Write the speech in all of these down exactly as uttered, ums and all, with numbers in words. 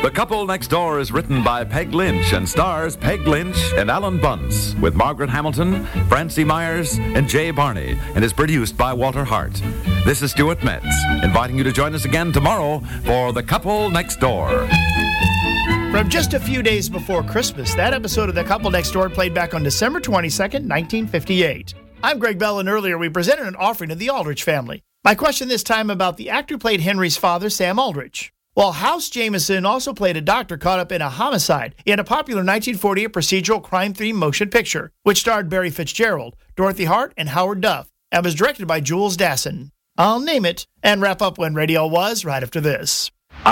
The Couple Next Door is written by Peg Lynch and stars Peg Lynch and Alan Bunce with Margaret Hamilton, Francie Myers, and Jay Barney, and is produced by Walter Hart. This is Stuart Metz, inviting you to join us again tomorrow for The Couple Next Door. From just a few days before Christmas, that episode of The Couple Next Door played back on December twenty-second, nineteen fifty-eight. I'm Greg Bell, and earlier we presented an offering to the Aldrich family. My question this time about the actor who played Henry's father, Sam Aldrich. Well, House Jameson also played a doctor caught up in a homicide in a popular nineteen forty-eight procedural crime-themed motion picture, which starred Barry Fitzgerald, Dorothy Hart, and Howard Duff, and was directed by Jules Dassin. I'll name it and wrap up When Radio Was right after this.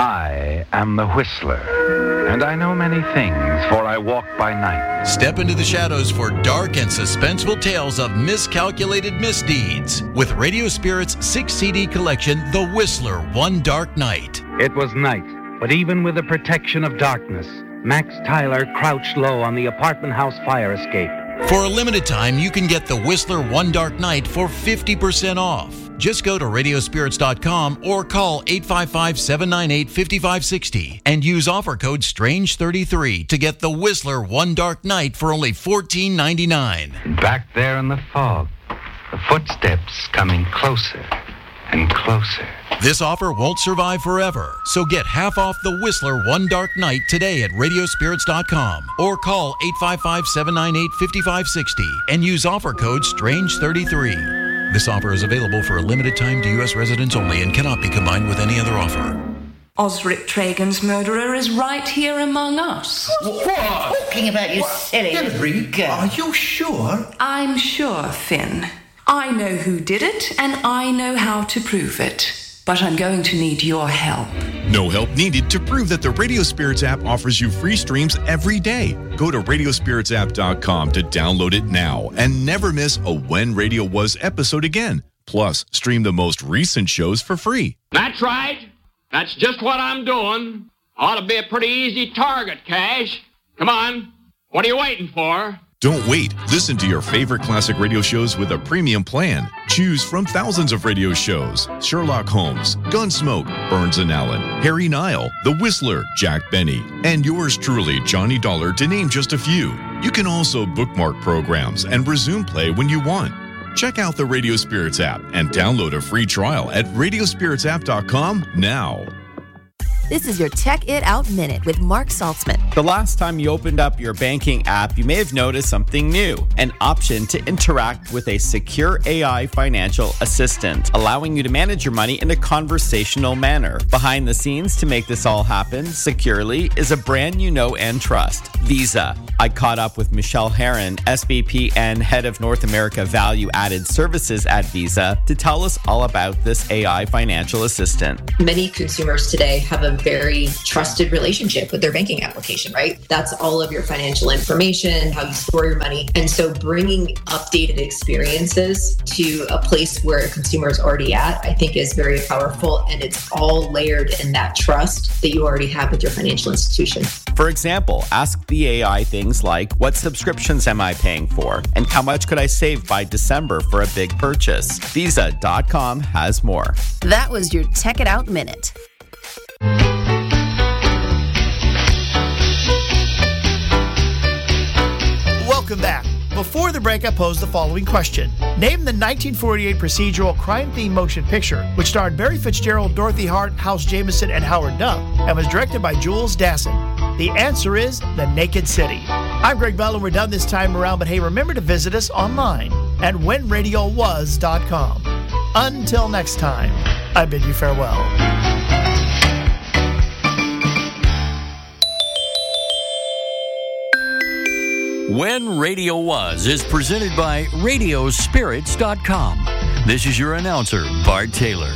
I am the Whistler, and I know many things, for I walk by night. Step into the shadows for dark and suspenseful tales of miscalculated misdeeds with Radio Spirit's six C D collection, The Whistler, One Dark Night. It was night, but even with the protection of darkness, Max Tyler crouched low on the apartment house fire escape. For a limited time, you can get The Whistler, One Dark Night for fifty percent off. Just go to radio spirits dot com or call eight five five, seven nine eight, five five six zero and use offer code strange thirty-three to get The Whistler One Dark Night for only fourteen ninety-nine. Back there in the fog, the footsteps coming closer and closer. This offer won't survive forever, so get half off The Whistler One Dark Night today at radio spirits dot com or call eight five five, seven nine eight, five five six zero and use offer code strange thirty-three. This offer is available for a limited time to U S residents only and cannot be combined with any other offer. Osric Tragan's murderer is right here among us. What? Talking about, you silly Henry, are you sure? I'm sure, Finn. I know who did it, and I know how to prove it. But I'm going to need your help. No help needed to prove that the Radio Spirits app offers you free streams every day. Go to radio spirits app dot com to download it now and never miss a When Radio Was episode again. Plus, stream the most recent shows for free. That's right. That's just what I'm doing. Ought to be a pretty easy target, Cash. Come on. What are you waiting for? Don't wait. Listen to your favorite classic radio shows with a premium plan. Choose from thousands of radio shows: Sherlock Holmes, Gunsmoke, Burns and Allen, Harry Nile, The Whistler, Jack Benny, and yours truly, Johnny Dollar, to name just a few. You can also bookmark programs and resume play when you want. Check out the Radio Spirits app and download a free trial at radio spirits app dot com now. This is your Check It Out Minute with Mark Saltzman. The last time you opened up your banking app, you may have noticed something new, an option to interact with a secure A I financial assistant, allowing you to manage your money in a conversational manner. Behind the scenes to make this all happen securely is a brand you know and trust, Visa. I caught up with Michelle Herron, S V P and Head of North America Value Added Services at Visa, to tell us all about this A I financial assistant. Many consumers today have a very trusted relationship with their banking application, right? That's all of your financial information, how you store your money. And so bringing updated experiences to a place where a consumer is already at, I think is very powerful. And it's all layered in that trust that you already have with your financial institution. For example, ask the A I things like, what subscriptions am I paying for? And how much could I save by December for a big purchase? Visa dot com has more. That was your Check It Out Minute. Welcome back. Before the break, I posed the following question. Name the nineteen forty-eight procedural crime-themed motion picture, which starred Barry Fitzgerald, Dorothy Hart, House Jameson, and Howard Duff, and was directed by Jules Dassin. The answer is The Naked City. I'm Greg Bell, and we're done this time around, but hey, remember to visit us online at when radio was dot com. Until next time, I bid you farewell. When Radio Was is presented by radio spirits dot com. This is your announcer, Bart Taylor.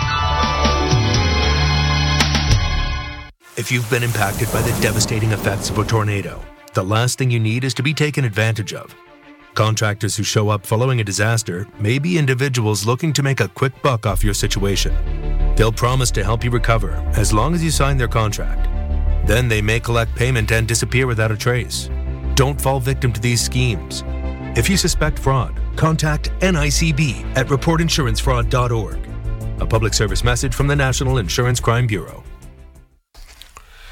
If you've been impacted by the devastating effects of a tornado, the last thing you need is to be taken advantage of. Contractors who show up following a disaster may be individuals looking to make a quick buck off your situation. They'll promise to help you recover as long as you sign their contract. Then they may collect payment and disappear without a trace. Don't fall victim to these schemes. If you suspect fraud, contact N I C B at report insurance fraud dot org. A public service message from the National Insurance Crime Bureau.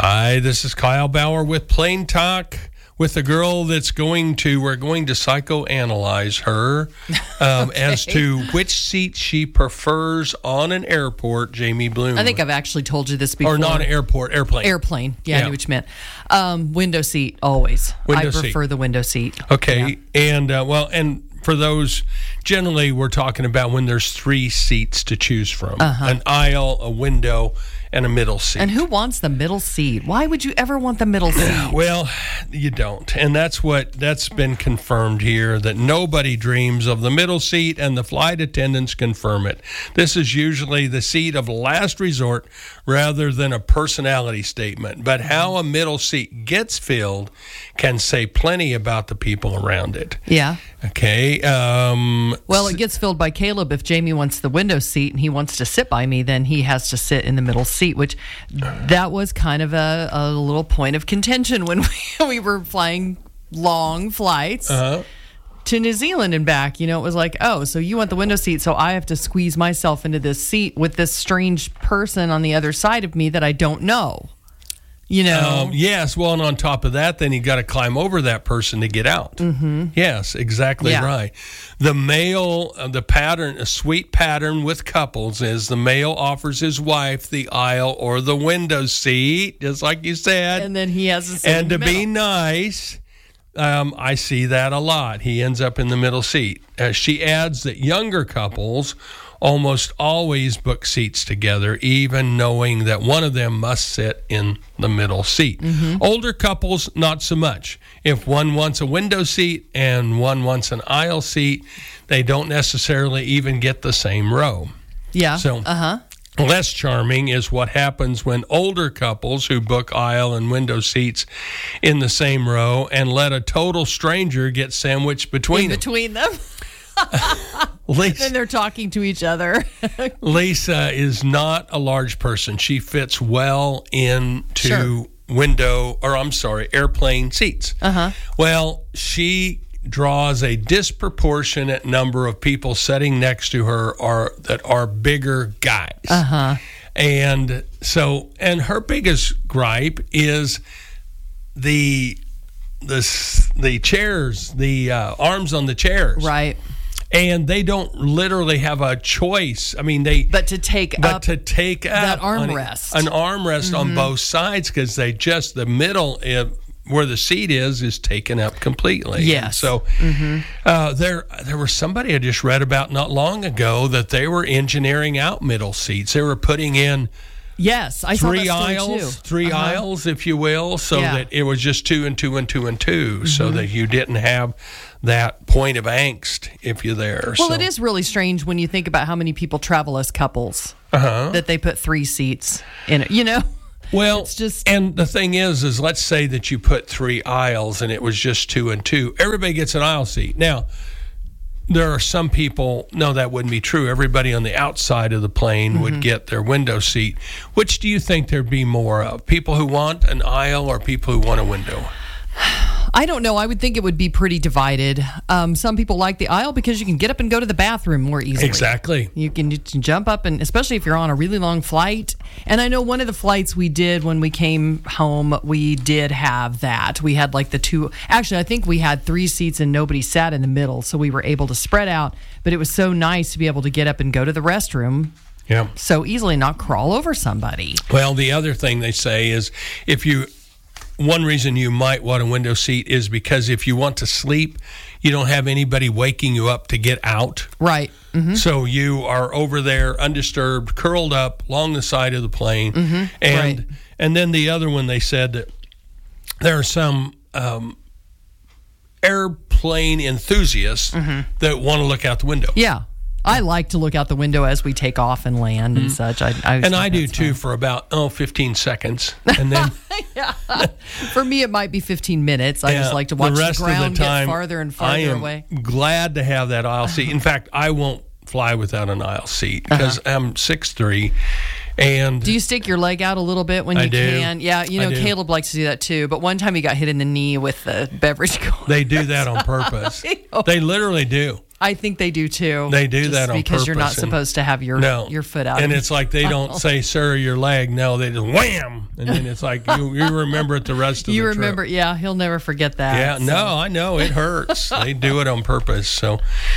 Hi, this is Kyle Bauer with Plain Talk with a girl that's going to, we're going to psychoanalyze her um, okay. as to which seat she prefers on an airport, Jamie Bloom. I think I've actually told you this before. Or not an airport, airplane. Airplane. Yeah, yeah, I knew what you meant. Um, window seat, always. Window I prefer seat. the window seat. Okay. Yeah. And, uh, well, and for those, generally we're talking about when there's three seats to choose from. Uh-huh. An aisle, a window, and a middle seat. And who wants the middle seat? Why would you ever want the middle seat? Well, you don't. And that's what, that's been confirmed here, that nobody dreams of the middle seat, and the flight attendants confirm it. This is usually the seat of last resort rather than a personality statement. But how a middle seat gets filled can say plenty about the people around it. Yeah. Okay. Um, well, it gets filled by Caleb. If Jamie wants the window seat and he wants to sit by me, then he has to sit in the middle seat, which that was kind of a, a little point of contention when we, we were flying long flights uh-huh. to New Zealand and back. You know, it was like, oh, so you want the window seat, so I have to squeeze myself into this seat with this strange person on the other side of me that I don't know. You know? Um, yes. Well, and on top of that, then you got to climb over that person to get out. Mm-hmm. Yes, exactly yeah. right. The male, uh, the pattern, a sweet pattern with couples is the male offers his wife the aisle or the window seat, just like you said. And then he has to sit And in to the be middle. nice, um, I see that a lot. He ends up in the middle seat. Uh, she adds that younger couples almost always book seats together, even knowing that one of them must sit in the middle seat. Mm-hmm. Older couples, not so much. If one wants a window seat and one wants an aisle seat, they don't necessarily even get the same row. Yeah. So, uh-huh. less charming is what happens when older couples who book aisle and window seats in the same row and let a total stranger get sandwiched between in them. between them. Lisa, then they're talking to each other. Lisa is not a large person. She fits well into Sure. window, or I'm sorry, airplane seats. Uh-huh. Well, she draws a disproportionate number of people sitting next to her are that are bigger guys. Uh-huh. And so, and her biggest gripe is the the the chairs, the uh, arms on the chairs. Right. And they don't literally have a choice. I mean, they but to take but up to take that up on armrest, an armrest mm-hmm. on both sides, because they just the middle uh, where the seat is is taken up completely. Yes. And so mm-hmm. uh, there there was somebody I just read about not long ago that they were engineering out middle seats. They were putting in. Yes, I three saw that story aisles, too. three uh-huh. aisles, if you will, so yeah. that it was just two and two and two and two, mm-hmm. so that you didn't have that point of angst if you're there. Well, so. it is really strange when you think about how many people travel as couples uh-huh. that they put three seats in it. You know. Well, it's just and the thing is, is let's say that you put three aisles and it was just two and two. Everybody gets an aisle seat now. There are some people, no, that wouldn't be true. Everybody on the outside of the plane mm-hmm. would get their window seat. Which do you think there'd be more of? People who want an aisle or people who want a window? I don't know. I would think it would be pretty divided. Um, some people like the aisle because you can get up and go to the bathroom more easily. Exactly. You can, you can jump up, and especially if you're on a really long flight. And I know one of the flights we did when we came home, we did have that. We had like the two, actually, I think we had three seats and nobody sat in the middle. So we were able to spread out. But it was so nice to be able to get up and go to the restroom. Yeah. So easily, not crawl over somebody. Well, the other thing they say is if you, one reason you might want a window seat is because if you want to sleep, you don't have anybody waking you up to get out. Right. Mm-hmm. So you are over there undisturbed, curled up along the side of the plane. Mm-hmm. And right. and then the other one, they said that there are some um, airplane enthusiasts mm-hmm. that want to look out the window. Yeah. I like to look out the window as we take off and land and mm. such. I, I and I do too fun. For about oh fifteen seconds, and then yeah. For me it might be fifteen minutes. I yeah, just like to watch the, rest the ground of the time, get farther and farther I am away. Glad to have that aisle seat. In fact, I won't fly without an aisle seat because uh-huh. I'm six three. And do you stick your leg out a little bit when you I do. can? Yeah, you know, Caleb likes to do that too. But one time he got hit in the knee with the beverage cooler. They do that on purpose. They literally do. I think they do too. They do that on because purpose. you're not supposed to have your no. your foot out. And it's like they don't say, sir, your leg. No, they just wham. And then it's like you, you remember it the rest of you the trip. You remember, yeah, he'll never forget that. Yeah, so. no, I know. It hurts. They do it on purpose. So.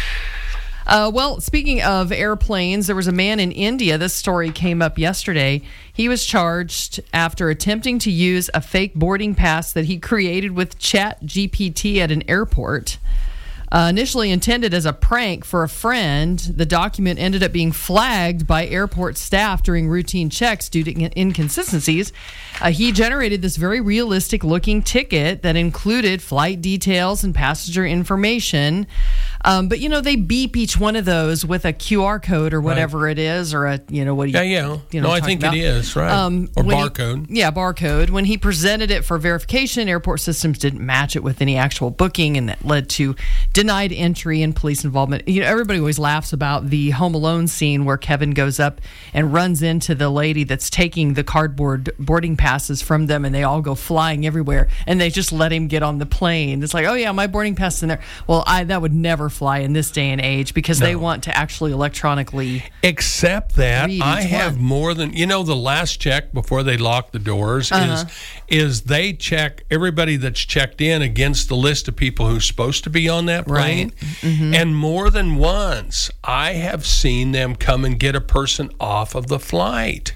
Uh, well, speaking of airplanes, there was a man in India. This story came up yesterday. He was charged after attempting to use a fake boarding pass that he created with Chat G P T at an airport. Uh, initially intended as a prank for a friend, the document ended up being flagged by airport staff during routine checks due to inconsistencies. Uh, he generated this very realistic-looking ticket that included flight details and passenger information. Um, but, you know, they beep each one of those with a Q R code or whatever right. it is, or a, you know, what do you... Yeah, yeah. You know no, I think about? it is, right. Um, or barcode. He, yeah, barcode. When he presented it for verification, airport systems didn't match it with any actual booking, and that led to denied entry and police involvement. You know, everybody always laughs about the Home Alone scene where Kevin goes up and runs into the lady that's taking the cardboard boarding passes from them, and they all go flying everywhere, and they just let him get on the plane. It's like, oh yeah, my boarding pass is in there. Well, I that would never fly in this day and age because no. they want to actually electronically. Except that I have one. more than you know. The last check before they lock the doors uh-huh. is is they check everybody that's checked in against the list of people who's supposed to be on that plane. Right. Mm-hmm. And more than once, I have seen them come and get a person off of the flight.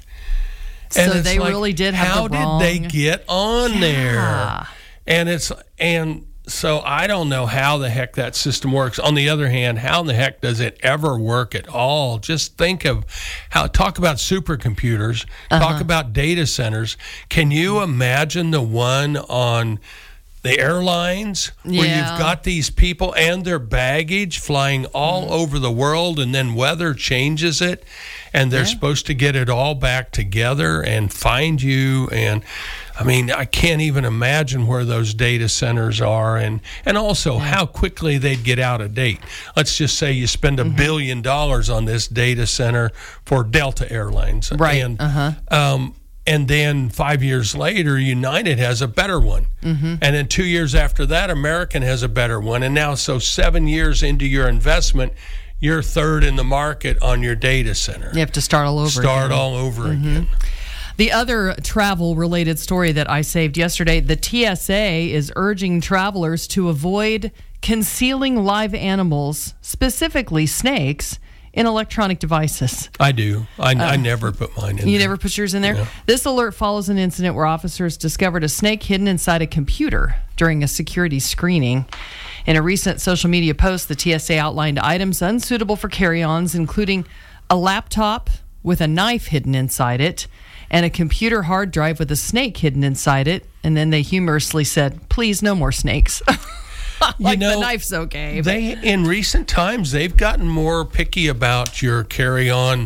So and they like, really did have how the wrong... did they get on yeah. there? And it's and so I don't know how the heck that system works. On the other hand, how in the heck does it ever work at all? Just think of how talk about supercomputers, uh-huh. talk about data centers. Can you imagine the one on the airlines where yeah. you've got these people and their baggage flying all mm. over the world, and then weather changes it, and they're yeah. supposed to get it all back together and find you. And I mean, I can't even imagine where those data centers are, and, and also yeah. how quickly they'd get out of date. Let's just say you spend a mm-hmm. billion dollars on this data center for Delta Airlines. Right. And, uh-huh. um, And then five years later, United has a better one. Mm-hmm. And then two years after that, American has a better one. And now, so seven years into your investment, you're third in the market on your data center. You have to start all over Start again. all over mm-hmm. again. The other travel-related story that I saved yesterday, the T S A is urging travelers to avoid concealing live animals, specifically snakes, in electronic devices. I do. I, uh, I never put mine in You there. never put yours in there? No. This alert follows an incident where officers discovered a snake hidden inside a computer during a security screening. In a recent social media post, the T S A outlined items unsuitable for carry-ons, including a laptop with a knife hidden inside it, and a computer hard drive with a snake hidden inside it. And then they humorously said, please, no more snakes. like you know, the knife's okay. They in recent times they've gotten more picky about your carry-on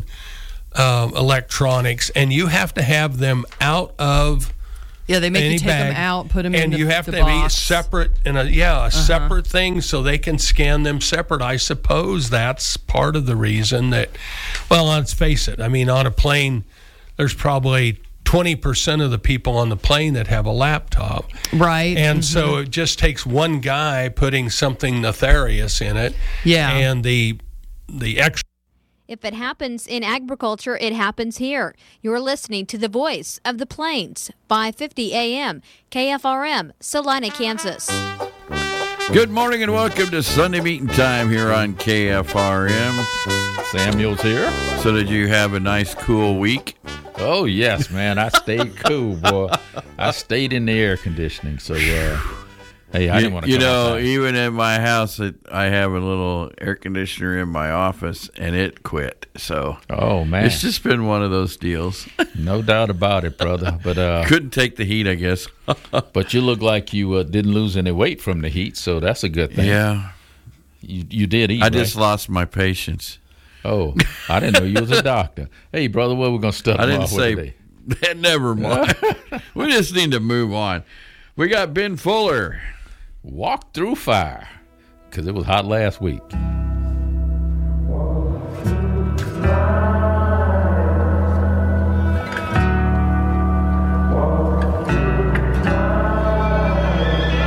um, electronics, and you have to have them out of yeah. They make any you take bag, them out, put them in and the, you have the to box. be separate in a yeah a uh-huh. separate thing so they can scan them separate. I suppose that's part of the reason that. Well, let's face it. I mean, on a plane, there's probably twenty percent of the people on the plane that have a laptop. Right. And mm-hmm. so it just takes one guy putting something nefarious in it. Yeah. And the the extra. If it happens in agriculture, it happens here. You're listening to the Voice of the Plains, five fifty A M, K F R M, Salina, Kansas. Good morning and welcome to Sunday Meeting Time here on K F R M. Samuel's here. So did you have a nice, cool week? Oh, yes, man. I stayed cool, boy. I stayed in the air conditioning. So, uh, hey, I you, didn't want to You come know, outside. even in my house, it, I have a little air conditioner in my office, and it quit. So, oh, man. It's just been one of those deals. No doubt about it, brother. But uh, couldn't take the heat, I guess. But you look like you uh, didn't lose any weight from the heat, so that's a good thing. Yeah. You, you did eat, I right? just lost my patience. Oh, I didn't know you was a doctor. Hey, brother, what are we going to start I didn't off say with that. Never mind. We just need to move on. We got Ben Fuller. Walk through fire, because it was hot last week.